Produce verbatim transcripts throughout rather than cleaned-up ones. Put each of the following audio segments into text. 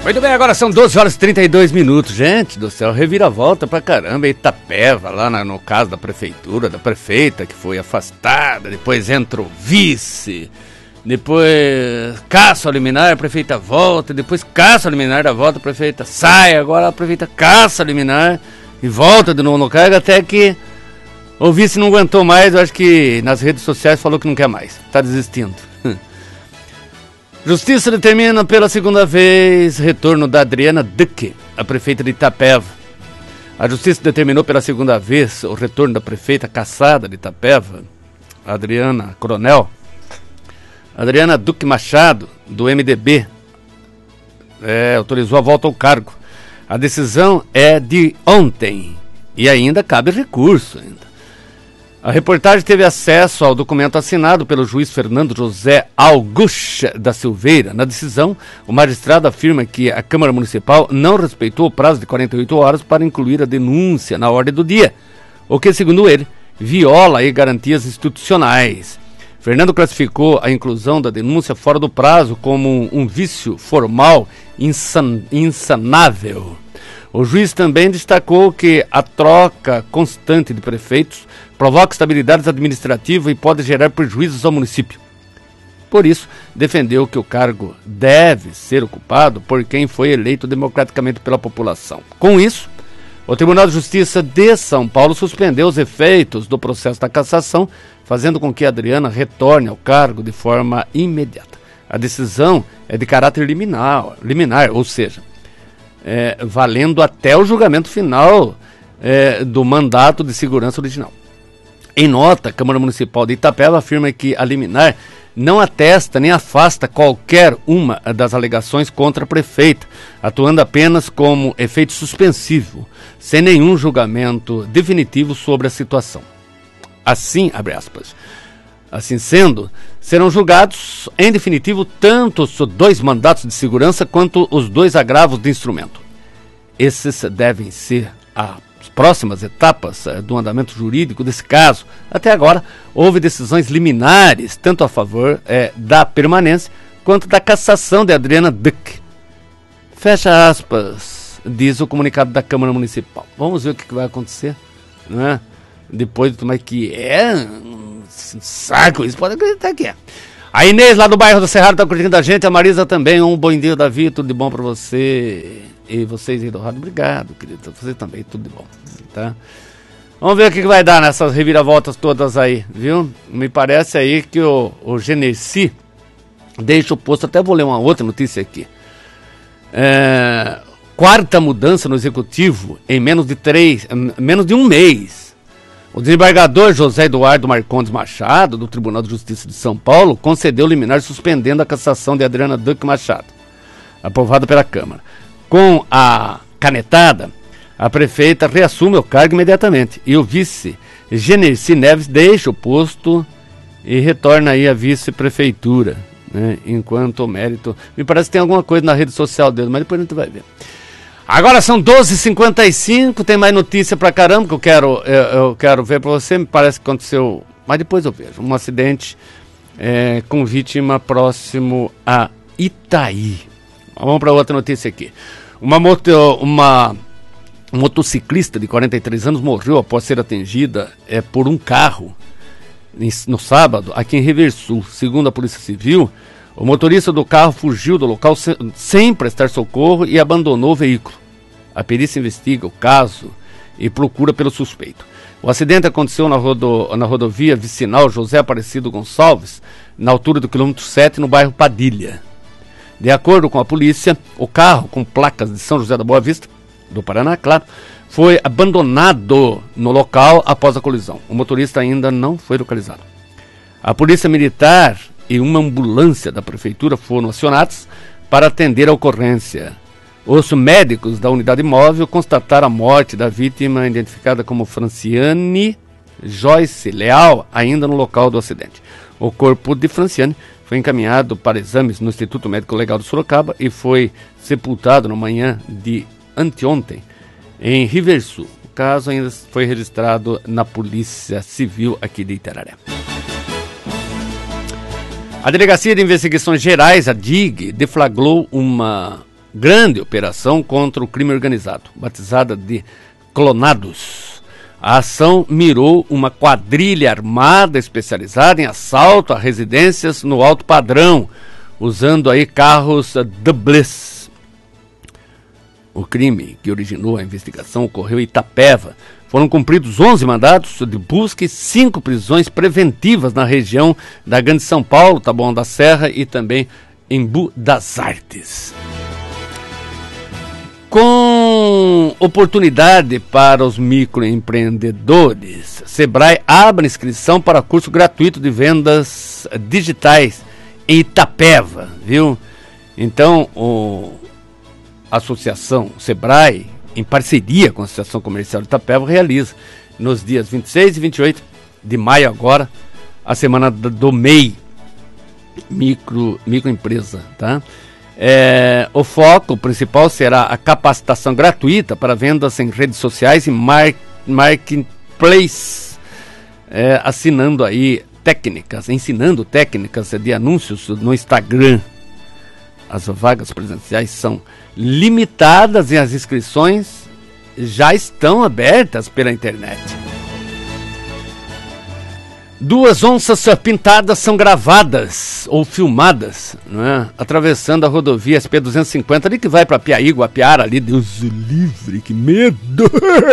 Muito bem, agora são doze horas e trinta e dois minutos. Gente do céu, reviravolta pra caramba. Itapeva, lá na, no caso da prefeitura, da prefeita que foi afastada. Depois entra o vice. Depois caça a liminar, a prefeita volta. Depois caça a liminar, da volta, a prefeita sai. Agora a prefeita caça a liminar e volta de novo no cargo. Até que o vice não aguentou mais. Eu acho que nas redes sociais falou que não quer mais. Tá desistindo. Justiça determina pela segunda vez retorno da Adriana Duque, a prefeita de Itapeva. A Justiça determinou pela segunda vez o retorno da prefeita cassada de Itapeva, Adriana Coronel. Adriana Duque Machado, do M D B, é, autorizou a volta ao cargo. A decisão é de ontem e ainda cabe recurso. Ainda. A reportagem teve acesso ao documento assinado pelo juiz Fernando José Augusto da Silveira. Na decisão, o magistrado afirma que a Câmara Municipal não respeitou o prazo de quarenta e oito horas para incluir a denúncia na ordem do dia, o que, segundo ele, viola aí garantias institucionais. Fernando classificou a inclusão da denúncia fora do prazo como um vício formal insan- insanável. O juiz também destacou que a troca constante de prefeitos provoca estabilidade administrativa e pode gerar prejuízos ao município. Por isso, defendeu que o cargo deve ser ocupado por quem foi eleito democraticamente pela população. Com isso, o Tribunal de Justiça de São Paulo suspendeu os efeitos do processo da cassação, fazendo com que Adriana retorne ao cargo de forma imediata. A decisão é de caráter liminar, liminar ou seja, é, valendo até o julgamento final é, do mandato de segurança original. Em nota, a Câmara Municipal de Itapeva afirma que a liminar não atesta nem afasta qualquer uma das alegações contra a prefeita, atuando apenas como efeito suspensivo, sem nenhum julgamento definitivo sobre a situação. Assim, abre aspas, assim sendo, serão julgados em definitivo tanto os dois mandatos de segurança quanto os dois agravos de instrumento. Esses devem ser a próximas etapas uh, do andamento jurídico desse caso. Até agora, houve decisões liminares, tanto a favor eh, da permanência, quanto da cassação de Adriana Duque. Fecha aspas, diz o comunicado da Câmara Municipal. Vamos ver o que, que vai acontecer, não é? Depois de tomar que é um saco, isso pode acreditar que é. A Inês, lá do bairro do Cerrado, está curtindo a gente. A Marisa também. Um bom dia, Davi. Tudo de bom para você. E vocês aí do rádio. Obrigado, querido. Você também. Tudo de bom. Tá? Vamos ver o que vai dar nessas reviravoltas todas aí, viu? Me parece aí que o, o Genesi deixa o posto. Até vou ler uma outra notícia aqui. É, quarta mudança no executivo em menos de três, menos de um mês. O desembargador José Eduardo Marcondes Machado, do Tribunal de Justiça de São Paulo, concedeu liminar suspendendo a cassação de Adriana Duque Machado, aprovada pela Câmara. Com a canetada, a prefeita reassume o cargo imediatamente e o vice, Genesi Neves, deixa o posto e retorna aí à vice-prefeitura, né, enquanto o mérito... Me parece que tem alguma coisa na rede social dele, mas depois a gente vai ver. Agora são doze e cinquenta e cinco, tem mais notícia pra caramba que eu quero, eu, eu quero ver pra você. Me parece que aconteceu, mas depois eu vejo, um acidente é, com vítima próximo a Itaí. Vamos para outra notícia aqui. Uma, moto, uma motociclista de quarenta e três anos morreu após ser atingida é, por um carro no sábado aqui em Riversul. Segundo a Polícia Civil, o motorista do carro fugiu do local sem, sem prestar socorro e abandonou o veículo. A perícia investiga o caso e procura pelo suspeito. O acidente aconteceu na, rodo, na rodovia vicinal José Aparecido Gonçalves, na altura do quilômetro sete, no bairro Padilha. De acordo com a polícia, o carro, com placas de São José da Boa Vista, do Paraná, claro, foi abandonado no local após a colisão. O motorista ainda não foi localizado. A polícia militar e uma ambulância da prefeitura foram acionados para atender a ocorrência. Os médicos da unidade móvel constataram a morte da vítima, identificada como Franciane Joyce Leal, ainda no local do acidente. O corpo de Franciane foi encaminhado para exames no Instituto Médico Legal de Sorocaba e foi sepultado na manhã de anteontem em Riversul. O caso ainda foi registrado na Polícia Civil aqui de Itararé. A Delegacia de Investigações Gerais, a D I G, deflagrou uma grande operação contra o crime organizado, batizada de Clonados. A ação mirou uma quadrilha armada especializada em assalto a residências no alto padrão, usando aí carros dublês. O crime que originou a investigação ocorreu em Itapeva. Foram cumpridos onze mandados de busca e cinco prisões preventivas na região da Grande São Paulo, Taboão da Serra e também Embu das Artes. Com oportunidade para os microempreendedores, Sebrae abre inscrição para curso gratuito de vendas digitais em Itapeva, viu? Então, o, a associação Sebrae, em parceria com a Associação Comercial de Itapeva, realiza nos dias vinte e seis e vinte e oito de maio agora, a semana do M E I, micro, microempresa, tá? É, o foco principal será a capacitação gratuita para vendas em redes sociais e mar, marketplace, é, assinando aí técnicas, ensinando técnicas de anúncios no Instagram. As vagas presenciais são limitadas e as inscrições já estão abertas pela internet. Duas onças pintadas são gravadas ou filmadas, não é? Atravessando a rodovia S P duzentos e cinquenta, ali que vai para Piaí, Guapiara, ali, Deus livre, que medo!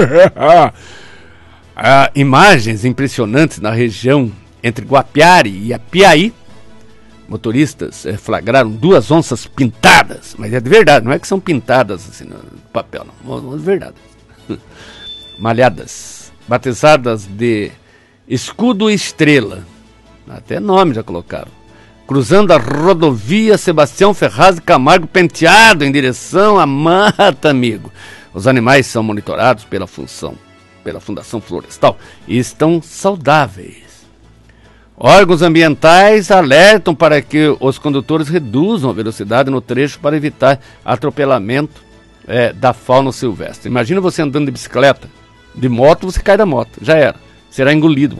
ah, imagens impressionantes na região entre Guapiari e a Piaí. Motoristas eh, flagraram duas onças pintadas, mas é de verdade, não é que são pintadas assim no papel, não, é de verdade. Malhadas, batizadas de Escudo e Estrela, até nome já colocaram, cruzando a rodovia Sebastião Ferraz de Camargo Penteado em direção à mata, amigo. Os animais são monitorados pela função, pela Fundação Florestal e estão saudáveis. Órgãos ambientais alertam para que os condutores reduzam a velocidade no trecho para evitar atropelamento é, da fauna silvestre. Imagina você andando de bicicleta, de moto, você cai da moto, já era. Será engolido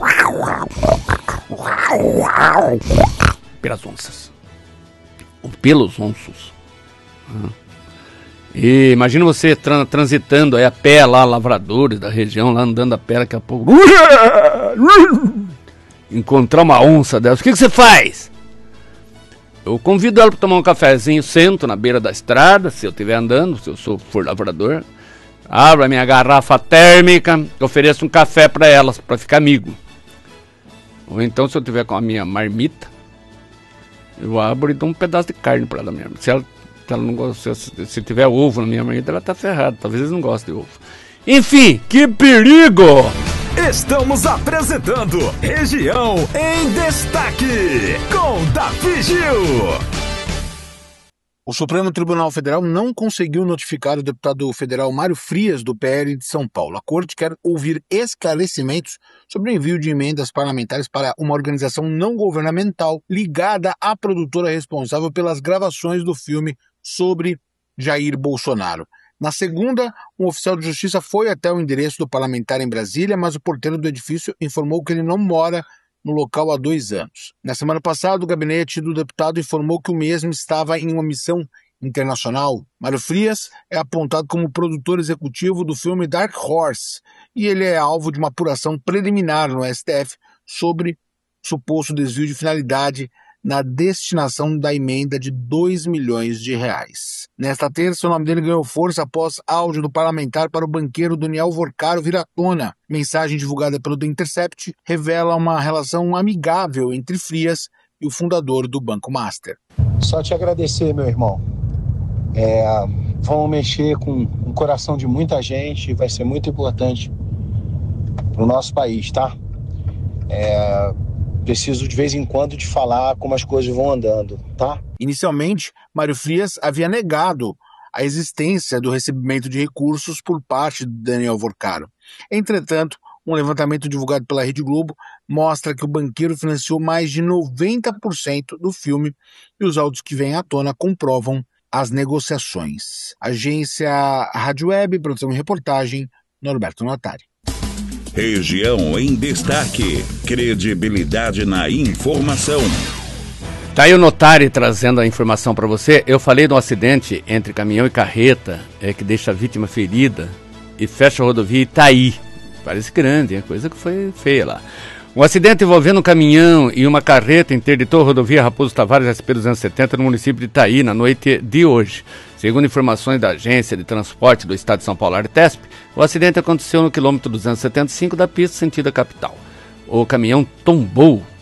pelas onças, ou pelos onços. E imagina você tra- transitando aí a pé lá, lavradores da região, lá andando a pé, daqui a pouco encontrar uma onça dessa, o que, que você faz? Eu convido ela para tomar um cafezinho, sento na beira da estrada, se eu estiver andando, se eu sou, for lavrador, abro a minha garrafa térmica, ofereço um café para elas, para ficar amigo. Ou então, se eu tiver com a minha marmita, eu abro e dou um pedaço de carne para ela mesmo. Se ela, se ela não gosta, se, se tiver ovo na minha marmita, ela tá ferrada. Talvez eles não gostem de ovo. Enfim, que perigo! Estamos apresentando Região em Destaque com Davi Gil. O Supremo Tribunal Federal não conseguiu notificar o deputado federal Mário Frias, do P L de São Paulo. A corte quer ouvir esclarecimentos sobre o envio de emendas parlamentares para uma organização não governamental ligada à produtora responsável pelas gravações do filme sobre Jair Bolsonaro. Na segunda, um oficial de justiça foi até o endereço do parlamentar em Brasília, mas o porteiro do edifício informou que ele não mora no local há dois anos. Na semana passada, o gabinete do deputado informou que o mesmo estava em uma missão internacional. Mário Frias é apontado como produtor executivo do filme Dark Horse e ele é alvo de uma apuração preliminar no S T F sobre suposto desvio de finalidade na destinação da emenda de dois milhões de reais. Nesta terça, o nome dele ganhou força após áudio do parlamentar para o banqueiro Daniel Vorcaro vir à tona. Mensagem divulgada pelo The Intercept revela uma relação amigável entre Frias e o fundador do Banco Master. Só te agradecer, meu irmão. É, vamos mexer com o coração de muita gente, vai ser muito importante para o nosso país, tá? É... Preciso de vez em quando de falar como as coisas vão andando, tá? Inicialmente, Mário Frias havia negado a existência do recebimento de recursos por parte de Daniel Vorcaro. Entretanto, um levantamento divulgado pela Rede Globo mostra que o banqueiro financiou mais de noventa por cento do filme e os áudios que vêm à tona comprovam as negociações. Agência Rádio Web, produção e reportagem, Norberto Notari. Região em Destaque. Credibilidade na informação. Tá aí o Notari trazendo a informação para você. Eu falei de um acidente entre caminhão e carreta, é, que deixa a vítima ferida e fecha a rodovia Itaí. Parece grande, é coisa que foi feia lá. Um acidente envolvendo um caminhão e uma carreta interditou a rodovia Raposo Tavares S P duzentos e setenta no município de Itaí na noite de hoje. Segundo informações da Agência de Transporte do Estado de São Paulo, Artesp, o acidente aconteceu no quilômetro duzentos e setenta e cinco da pista sentido a capital. O caminhão tombou